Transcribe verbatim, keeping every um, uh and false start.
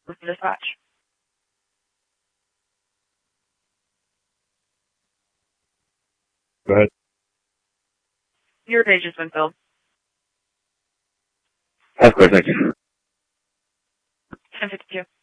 Dispatch. Go ahead. Your page has been filled. Of course, thank you. ten fifty-two.